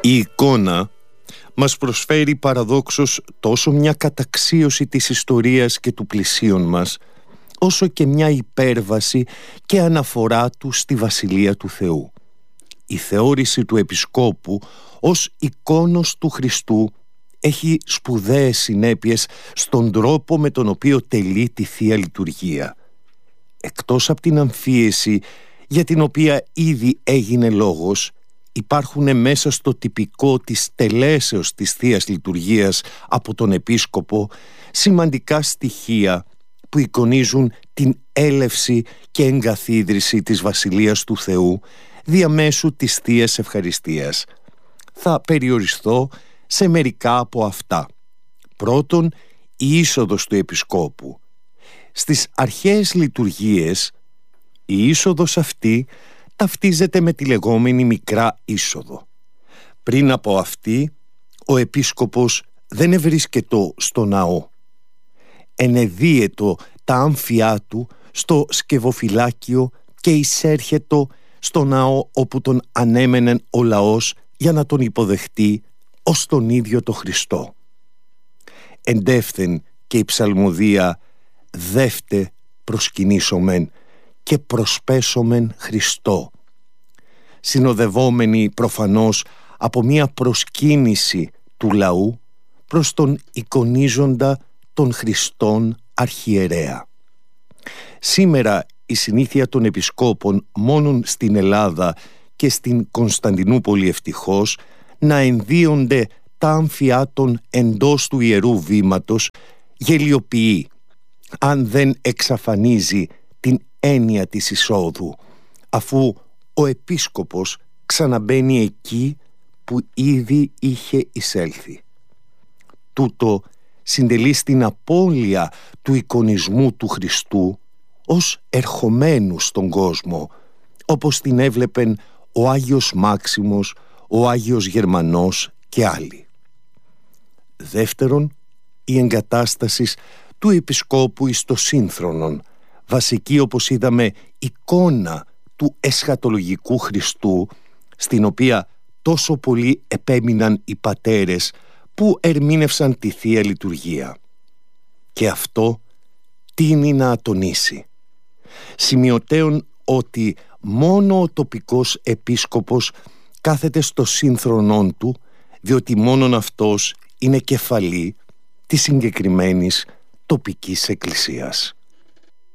Η εικόνα μας προσφέρει παραδόξως τόσο μια καταξίωση της ιστορίας και του πλησίον μας, όσο και μια υπέρβαση και αναφορά του στη Βασιλεία του Θεού. Η θεώρηση του Επισκόπου ως εικόνος του Χριστού έχει σπουδαίες συνέπειες στον τρόπο με τον οποίο τελεί τη Θεία Λειτουργία. Εκτός από την αμφίεση για την οποία ήδη έγινε λόγος, υπάρχουν μέσα στο τυπικό της τελέσεως της Θείας Λειτουργίας από τον Επίσκοπο σημαντικά στοιχεία που εικονίζουν την έλευση και εγκαθίδρυση της Βασιλείας του Θεού διαμέσου της Θείας Ευχαριστίας. Θα περιοριστώ σε μερικά από αυτά. Πρώτον, η είσοδος του Επισκόπου. Στις αρχαίες λειτουργίες, η είσοδος αυτή ταυτίζεται με τη λεγόμενη μικρά είσοδο. Πριν από αυτή, ο Επίσκοπος δεν ευρίσκετο στο ναό. Ενεδίετο τα άμφιά του στο σκευοφυλάκιο και εισέρχετο στο ναό όπου τον ανέμενεν ο λαός για να τον υποδεχτεί ως τον ίδιο το Χριστό. Εντεύθεν και η ψαλμοδία «Δεύτε προσκυνήσομεν και προσπέσομεν Χριστό», συνοδευόμενη προφανώς από μια προσκύνηση του λαού προς τον εικονίζοντα των Χριστών αρχιερέα. Σήμερα η συνήθεια των επισκόπων μόνον στην Ελλάδα και στην Κωνσταντινούπολη ευτυχώς να ενδύονται τα άμφιά των εντός του Ιερού Βήματος γελιοποιεί, αν δεν εξαφανίζει την έννοια της εισόδου, αφού ο Επίσκοπος ξαναμπαίνει εκεί που ήδη είχε εισέλθει. Τούτο συντελεί στην απώλεια του εικονισμού του Χριστού ως ερχομένου στον κόσμο, όπως την έβλεπεν ο Άγιος Μάξιμος, ο Άγιος Γερμανός και άλλοι. Δεύτερον, η εγκατάσταση του Επισκόπου εις το σύνθρονον, βασική όπως είδαμε εικόνα του εσχατολογικού Χριστού, στην οποία τόσο πολύ επέμειναν οι πατέρες που ερμήνευσαν τη Θεία Λειτουργία. Και αυτό τείνει να ατονίσει. Σημειωτέων ότι μόνο ο τοπικός επίσκοπος κάθεται στο σύνθρονόν του, διότι μόνον αυτός είναι κεφαλή της συγκεκριμένης τοπικής εκκλησίας.